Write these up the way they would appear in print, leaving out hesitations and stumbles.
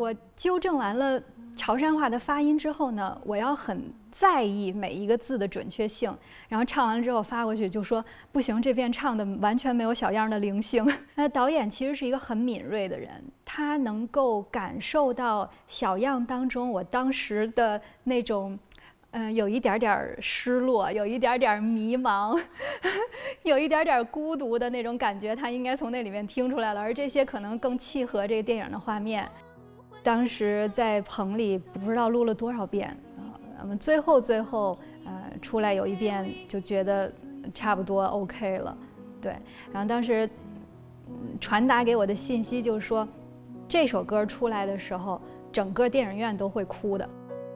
我纠正完了潮汕话的发音之后呢，我要很在意每一个字的准确性，然后唱完了之后发过去就说不行，这遍唱的完全没有小样的灵性。那导演其实是一个很敏锐的人，他能够感受到小样当中我当时的那种有一点点失落，有一点点迷茫，有一点点孤独的那种感觉，他应该从那里面听出来了，而这些可能更契合这个电影的画面。当时在棚里不知道录了多少遍那么最后出来有一遍就觉得差不多 OK 了，对。然后当时传达给我的信息就是说，这首歌出来的时候，整个电影院都会哭的。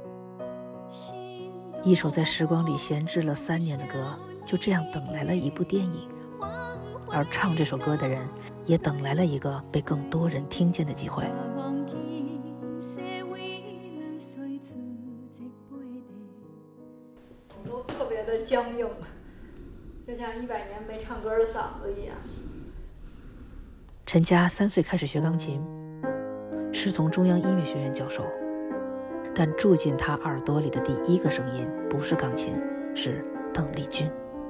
一首在时光里闲置了3年的歌，就这样等来了一部电影，而唱这首歌的人也等来了一个被更多人听见的机会。 都特别的僵硬，就像100年没唱歌的嗓子一样。 陈嘉3岁开始学钢琴，师从中央音乐学院教授，但住进他耳朵里的第一个声音不是钢琴，是邓丽君。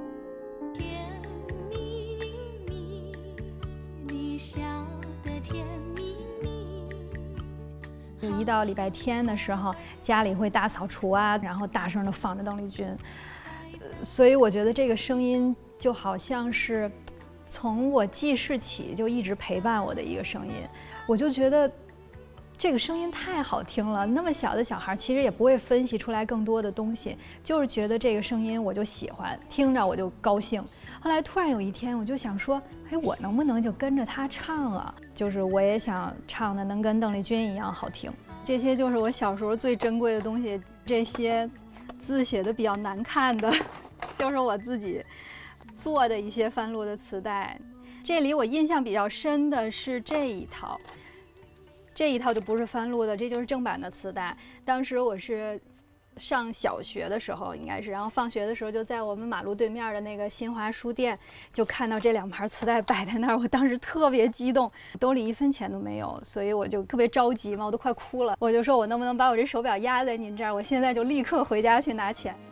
一到礼拜天的时候，家里会大扫除啊，然后大声的放着邓丽君，所以我觉得这个声音就好像是从我记事起就一直陪伴我的一个声音，我就觉得这个声音太好听了。那么小的小孩其实也不会分析出来更多的东西，就是觉得这个声音我就喜欢，听着我就高兴。后来突然有一天我就想说，哎，我能不能就跟着他唱啊？就是我也想唱的能跟邓丽君一样好听。这些就是我小时候最珍贵的东西，这些字写的比较难看的就是我自己做的一些翻录的磁带。这里我印象比较深的是这一套，这一套就不是翻录的，这就是正版的磁带。当时我是上小学的时候应该是，然后放学的时候就在我们马路对面的那个新华书店就看到这2盘磁带摆在那儿，我当时特别激动，兜里1分钱都没有，所以我就特别着急嘛，我都快哭了，我就说我能不能把我这手表压在您这儿，我现在就立刻回家去拿钱。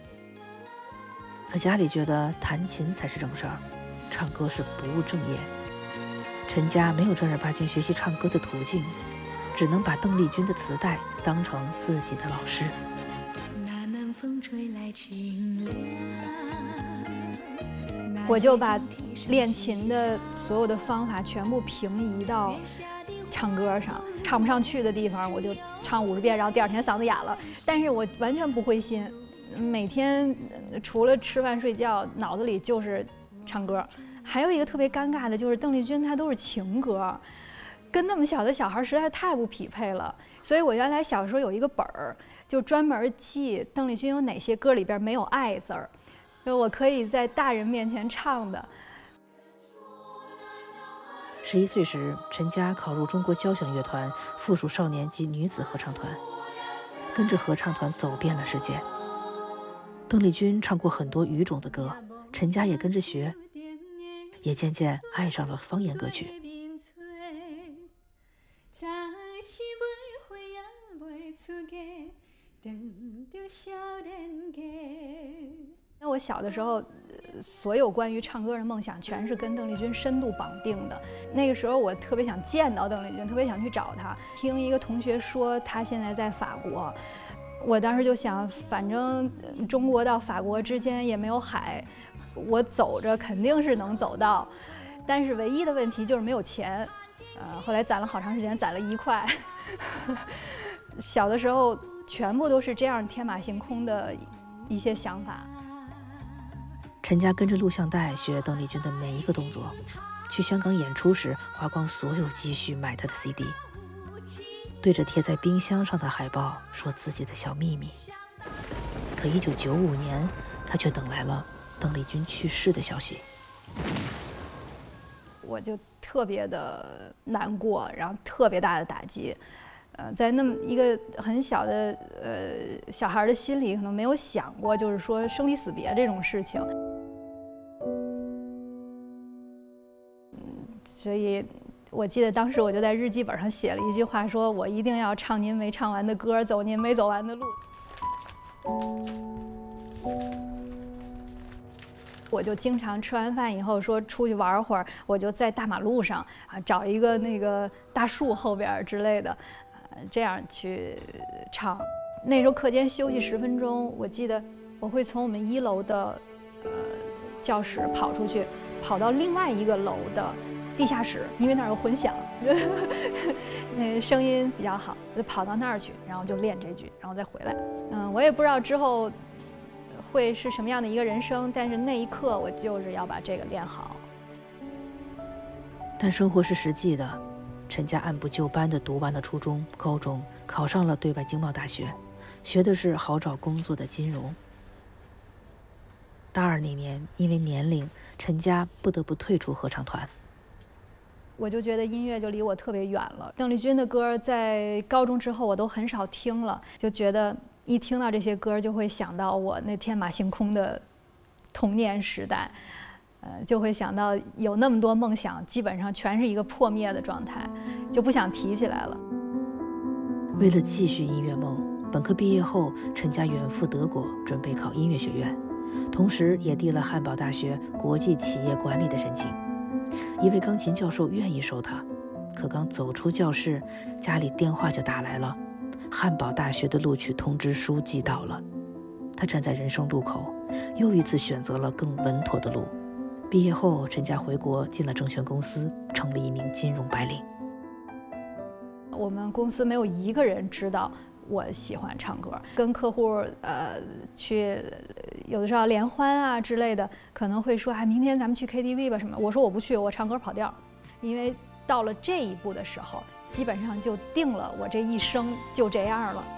可家里觉得弹琴才是正事儿，唱歌是不务正业。陈嘉没有正儿八经学习唱歌的途径，只能把邓丽君的磁带当成自己的老师。 我就把练琴的所有的方法全部平移到唱歌上，唱不上去的地方我就唱50遍，然后第2天嗓子哑了。但是我完全不灰心，每天除了吃饭睡觉，脑子里就是唱歌。还有一个特别尴尬的就是邓丽君她都是情歌，跟那么小的小孩实在是太不匹配了。所以我原来小时候有一个本儿，就专门记邓丽君有哪些歌里边没有爱字儿，就我可以在大人面前唱的。 11岁时，陈嘉考入中国交响乐团附属少年及女子合唱团，跟着合唱团走遍了世界。邓丽君唱过很多语种的歌，陈嘉也跟着学，也渐渐爱上了方言歌曲。 那我小的时候，所有关于唱歌的梦想全是跟邓丽君深度绑定的。那个时候我特别想见到邓丽君，特别想去找她。听一个同学说她现在在法国，我当时就想，反正中国到法国之间也没有海，我走着肯定是能走到，但是唯一的问题就是没有钱。后来攒了好长时间，攒了1块。小的时候全部都是这样天马行空的一些想法。 陈嘉跟着录像带学邓丽君的每一个动作，去香港演出时花光所有积蓄买她的 CD， 对着贴在冰箱上的海报说自己的小秘密。可1995年，他却等来了邓丽君去世的消息。 我就特别的难过，然后特别大的打击。在那么一个很小的小孩的心里，可能没有想过就是说生离死别这种事情。所以我记得当时我就在日记本上写了一句话，说我一定要唱您没唱完的歌，走您没走完的路。我就经常吃完饭以后说出去玩会儿，我就在大马路上啊找一个那个大树后边之类的，这样去唱。那时候课间休息10分钟，我记得我会从我们1楼的教室跑出去，跑到另外一个楼的地下室，因为那儿有混响，那声音比较好，就跑到那儿去，然后就练这句，然后再回来。我也不知道之后会是什么样的一个人生，但是那一刻我就是要把这个练好。 但生活是实际的，陈佳按部就班地读完了初中、高中，考上了对外经贸大学，学的是好找工作的金融。大2那年，因为年龄，陈佳不得不退出合唱团。 我就觉得音乐就离我特别远了。邓丽君的歌在高中之后我都很少听了，就觉得一听到这些歌就会想到我那天马行空的童年时代，就会想到有那么多梦想，基本上全是一个破灭的状态，就不想提起来了。 为了继续音乐梦，本科毕业后，陈佳远赴德国准备考音乐学院，同时也递了汉堡大学国际企业管理的申请。一位钢琴教授愿意收他，可刚走出教室，家里电话就打来了，汉堡大学的录取通知书寄到了。他站在人生路口，又一次选择了更稳妥的路。毕业后，陈佳回国进了证券公司，成了一名金融白领。 我们公司没有一个人知道我喜欢唱歌，跟客户去有的时候联欢啊之类的，可能会说明天咱们去 KTV 吧什么，我说我不去，我唱歌跑调。因为到了这一步的时候，基本上就定了我这一生就这样了。